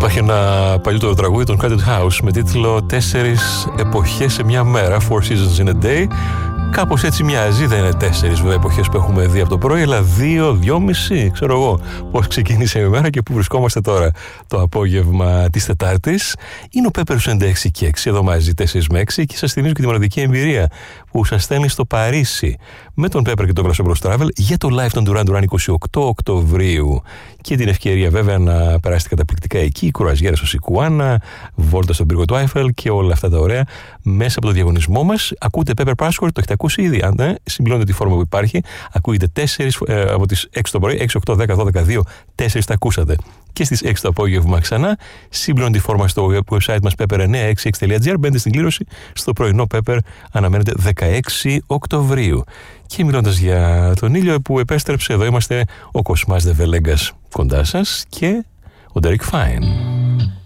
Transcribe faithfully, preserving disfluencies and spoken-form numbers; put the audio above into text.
Υπάρχει ένα παλιότερο τραγούδι των Crowded House με τίτλο «Τέσσερις εποχές σε μια μέρα», Four Seasons in a Day. Κάπως έτσι μοιάζει, δεν είναι τέσσερις βέβαια εποχές που έχουμε δει από το πρωί, αλλά δύο, δυόμιση, ξέρω εγώ πώς ξεκίνησε η μέρα και πού βρισκόμαστε τώρα το απόγευμα της Τετάρτης. Είναι ο Πέπερ ογδόντα έξι και έξι, εδώ μαζί τέσσερα με έξι, και σας θυμίζω και τη μοναδική εμπειρία που σας στέλνει στο Παρίσι με τον Πέπερ και τον Glassabros Travel για το live των Duran Duran είκοσι οκτώ Οκτωβρίου. Και την ευκαιρία βέβαια να περάσετε καταπληκτικά εκεί, κρουαζιέρες στο Σικουάνα, βόλτα στον πύργο του Άιφελ και όλα αυτά τα ωραία μέσα από το διαγωνισμό μας. Ακούτε Pepper Passport, το έχετε ακούσει ήδη, αν δεν συμπληρώνετε τη φόρμα που υπάρχει. Ακούγεται τέσσερις ε, από τις έξι το πρωί, έξι, οκτώ, δέκα, δώδεκα, δύο, τέσσερα τα ακούσατε. Και στις έξι το απόγευμα ξανά, συμπληρώνετε τη φόρμα στο website μας pepper εννιακόσια εξήντα έξι τελεία τζι άρ. Μπαίνετε στην κλήρωση, στο πρωινό Pepper αναμένεται δεκαέξι Οκτωβρίου. Και μιλώντας για τον ήλιο που επέστρεψε, εδώ είμαστε ο Κοσμάς Δεβελέγκας κοντά σας και ο Derek Fine.